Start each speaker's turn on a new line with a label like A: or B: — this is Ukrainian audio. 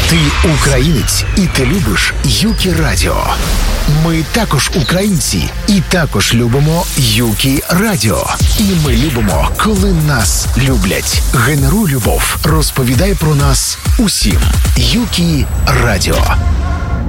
A: Ти українець, і ти любиш Юкі Радіо. Ми також українці, і також любимо Юкі Радіо. І ми любимо, коли нас люблять. Генеруй любов, розповідай про нас усім. Юкі Радіо.